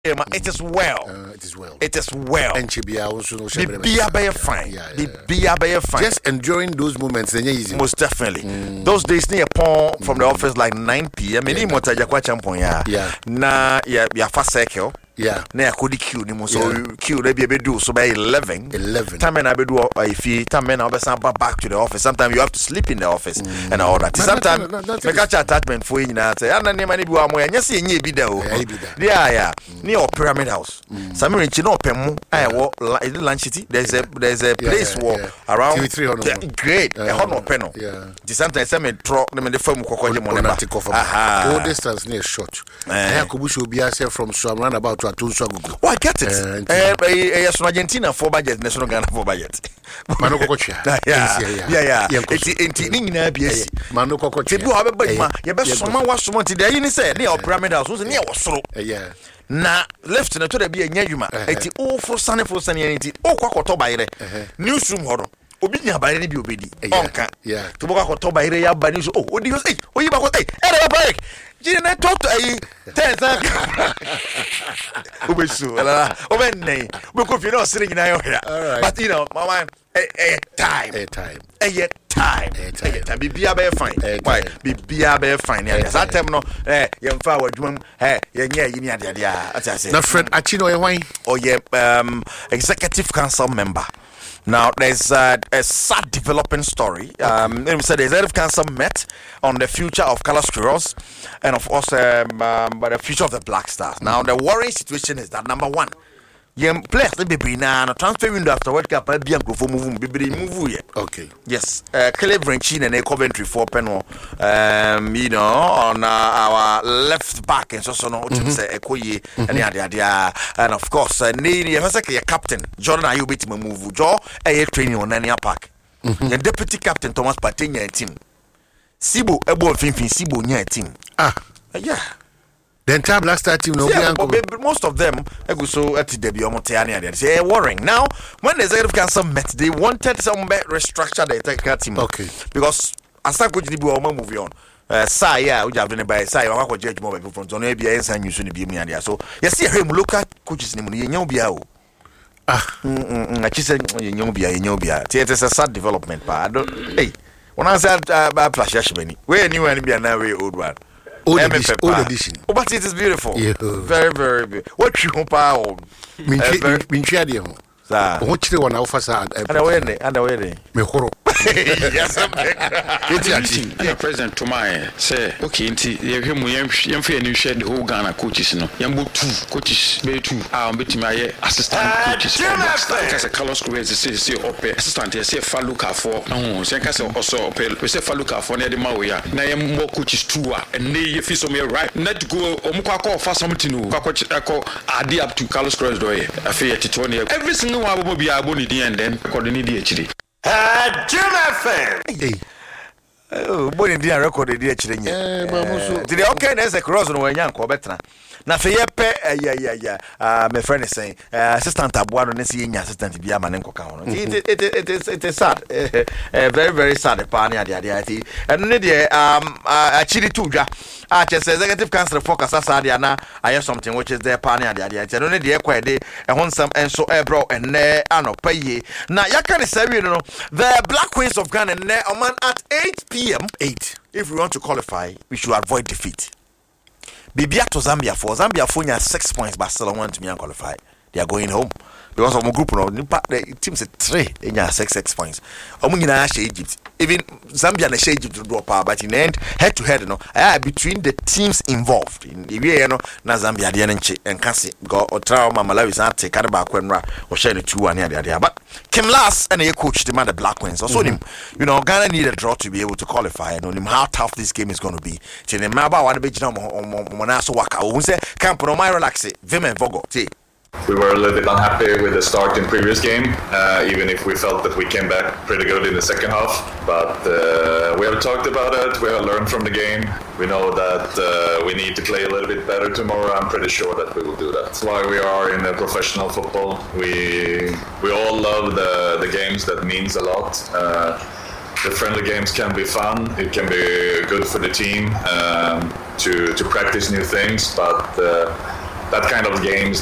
It is well. It is well. It is well. And Chibia also no be fine. Be fine. Just enjoying those moments, easy. Most definitely. Those days near Pong from the office like 9 p.m. Any more Tajakwa Champon, yeah. Na ya fast cycle. Yeah. Na could queue ni so queue they be do so by 11. Time and I be do if you time and I back to the office. Sometimes you have to sleep in the office and all that. Sometimes me catch attachment for you na say and na mani bi wa mo ya nyese nye bi da o. Yeah. Near Pyramid House. Samiri nchi no pemu wo lunch city. There's a place around great. A hono peno. Yeah. Sometimes some truck me the firm kokoje mo neba. All distance near short. I kubusho bi ase from so around about to Atunso Gugu. Oh, I get it. Yes, Argentina for budget, national Ghana for budget. Mano Kokocha. Yeah. It's na BS. Mano Kokocha. Tibu have a you best someone was someone today. You say near Pyramid House was near Oslo. Yeah. Na left na to the be a nyuma. Eti all for sunny enti o kwakoto bayre. Newsroom horo. Obi nya bayre bi obedi. Onka. Yeah. To kwakoto bayre ya bani so odi yo say oyi ba ko era break. Jina talk to a 10 Ubesu, Obenne, we could feel sitting in our here. But you know, my time. Be beer fine. Why? Be beer fine. That time no, young flower drum, Now, Fred Achino, wine. Oh, yeah, executive council member. Now, there's a sad developing story. The executive council met on the future of Color Squirrels and, of course, by the future of the Black Stars. Now, the worrying situation is that, number one, players they be now transfer window after World Cup be move yet. Okay. Yes. Cleveland Chin and Coventry for Penal. On our left back and so no say Ekoye and of course a captain Jordan Ayubi move Joe a training on Nania Park. The deputy captain Thomas Partey team. Sibo Ebo Finfin Sibo nya team. Yeah. The entire Black Star team, most of them, so at the say worrying. Now, when the executive council met, they wanted some restructure the technical team. Okay. Because as I could do movie on. Saya, we have been by Saya, I could judge more people from Zone ABS and you shouldn't be me. So, you see him look at coaches name, you know, Biao. I just said, you know, Bia. It is a sad development, but I don't. Hey, when I said bad flash, Yashmani, where new and be an way old one. Old edition. Oh, but it is beautiful. Yeah. Very, very beautiful. What you power? Minchiadio. What you want to offer? And away. Yes, President Tomai say, okay, you share the whole Ghana coaches. Yambo 2 coaches, be 2. I'll be my assistant coaches. As a Carlos Cruz, say, assistant, say, Faluka for, also, we say Faluka for near the Mawia. Nayam more coaches 2, and they if it's right. Not to go, Omukako for something new. Adi up to Carlos Cruz, I fear to 20. Every single one will be a bonity and then according to the HD. Jim FM. Oh, boy, India recorded the HD. Did they okay? There's a cross on when young better. Now, for your my friend is saying, assistant Abuano, and assistant Biaman and Coca. It is sad, very, very sad. The and Lydia, actually, Tuja, just executive council focus as Adiana. I have something which is their partner, the idea. Only the equity, and want some and so ebro and ne ano pay. Now, you can say, you know, the Black Queens of Ghana at 8 p.m. 8. If we want to qualify, we should avoid defeat. Bibia to Zambia for 6 points, but still want to qualify. They are going home because of my group. The team said 3 in 6 points. Egypt, even Zambia and Egypt to drop out, but in the end, head to head, between the teams involved in the way, na Zambia and Kasi go or trauma Malawi Zante Kadaba Quenra or share the 2 and the other. But Kim Last and a coach demand the Black Queens. Also, Ghana need a draw to be able to qualify and on him how tough this game is going to be. Maba one big Monaso Waka, who say Camp no my relax it, Vim and Vogo. We were a little bit unhappy with the start in previous game, even if we felt that we came back pretty good in the second half. But we have talked about it, we have learned from the game. We know that we need to play a little bit better tomorrow. I'm pretty sure that we will do that. That's why we are in professional football. We all love the games that means a lot. The friendly games can be fun. It can be good for the team to practice new things, but that kind of games